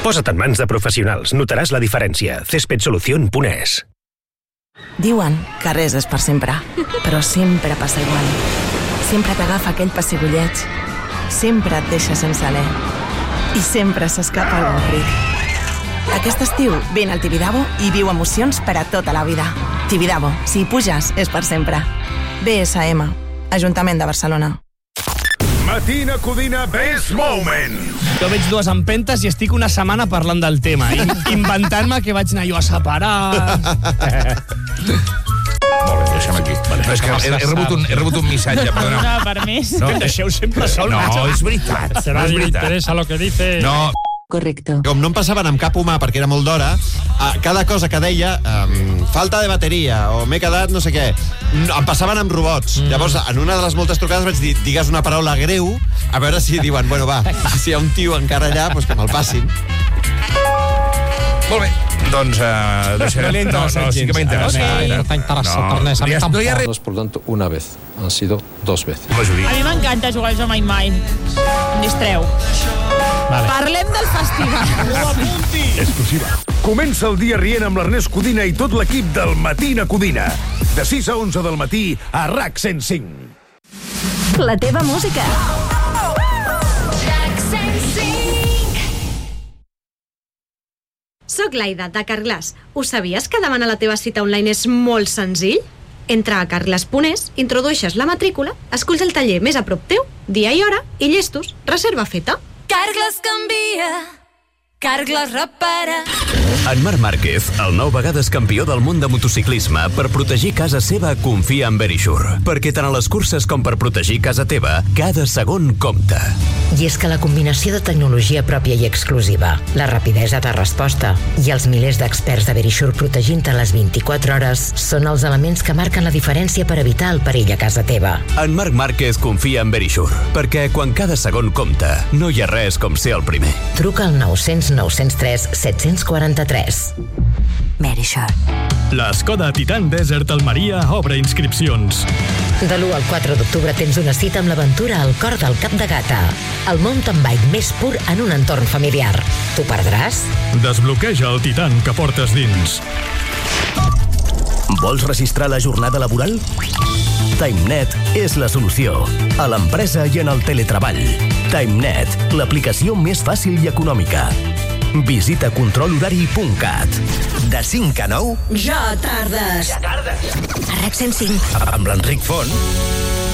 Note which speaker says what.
Speaker 1: Posa't en mans de professionals, notaràs la diferència. cespedsolucion.es.
Speaker 2: Diuen que res és per sempre, però sempre passa igual. Sempre t'agafa aquell pessigolleig, sempre et deixa sense alè i sempre s'escapa el ric. Aquest estiu vine al Tibidabo i viu emocions per a tota la vida. Tibidabo, si hi puges, és per sempre. BSM, Ajuntament de Barcelona.
Speaker 3: Matina Codina Best Moment.
Speaker 4: Jo veig dues empentes i estic una setmana parlant del tema, inventant-me que vaig anar jo a separar.
Speaker 3: Molt bé, deixem aquí. No, és que he rebut un missatge, perdona.
Speaker 5: No, per més.
Speaker 4: No, em deixeu sempre sol.
Speaker 3: No, és veritat.
Speaker 5: Se va, le interesa lo que dice.
Speaker 3: No.
Speaker 2: Correcte.
Speaker 6: Com no em passaven amb cap humà perquè era molt d'hora, cada cosa que deia, falta de bateria, o m'he quedat no sé què, em passaven amb robots. Llavors, en una de les moltes trucades vaig dir, digues una paraula greu, a veure si diuen, bueno, va, si hi ha un tio encara allà, doncs que me'l passin.
Speaker 3: Molt bé. Doncs deixarem... No, sí que m'ha interessat.
Speaker 5: No t'ha interessat per res. A mi
Speaker 3: No hi ha res.
Speaker 7: No es por tanto una vez, han sido 2 veces.
Speaker 5: A mi m'encanta jugar al Jo Mai Mai. Em distreu.
Speaker 4: Vale.
Speaker 5: Parlem del festival.
Speaker 3: Exclusiva. Comença el dia rient amb l'Ernest Codina i tot l'equip del Matina Codina. De 6 a 11 del matí a RAC 105.
Speaker 8: La teva música.
Speaker 9: Soc l'Aida, de Carglass. Ho sabies que demanar la teva cita online és molt senzill? Entra a carglass.es, introdueixes la matrícula, esculls el taller més a prop teu, dia i hora, i llestos, reserva feta.
Speaker 8: Carglass canvia, Carglass repara.
Speaker 10: En Marc Márquez, el 9 vegades campió del món de motociclisme, per protegir casa seva confia en Verisure, perquè tant a les curses com per protegir casa teva, cada segon compta.
Speaker 11: I és que la combinació de tecnologia pròpia i exclusiva, la rapidesa de resposta i els milers d'experts de Verisure protegint-te les 24 hores són els elements que marquen la diferència per evitar el perill a casa teva.
Speaker 10: En Marc Márquez confia en Verisure, perquè quan cada segon compta, no hi ha res com ser el primer.
Speaker 11: Truca al 900 903 743.
Speaker 8: Verisure.
Speaker 12: La Skoda Titan Desert Almeria obre inscripcions.
Speaker 11: De l'1 al 4 d'octubre tens una cita amb l'aventura al cor del Cap de Gata. El mountain bike més pur en un entorn familiar. T'ho perdràs?
Speaker 12: Desbloqueja el Titan que portes dins.
Speaker 10: Vols registrar la jornada laboral? TimeNet és la solució. A l'empresa i en el teletreball. TimeNet, l'aplicació més fàcil i econòmica. Visita controlhorari.cat. De 5 a 9...
Speaker 8: Ja tardes.
Speaker 10: Ja tardes.
Speaker 8: A RAC 105.
Speaker 10: Amb l'Enric Font